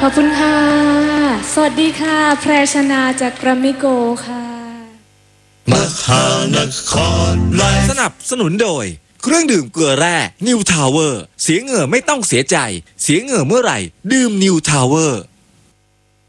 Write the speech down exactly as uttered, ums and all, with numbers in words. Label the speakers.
Speaker 1: อบคุณค่ะสวัสดีค่ะแพรชนาจากแกรมมี่โกลด์ค่ะ
Speaker 2: มหานครไลฟ์สนับสนุนโดยเครื่องดื่มเกลือแร่นิวทาวเวอร์เสียเหงื่อไม่ต้องเสียใจเสียเหงื่อเมื่อไหร่ดื่มนิวทาวเวอร์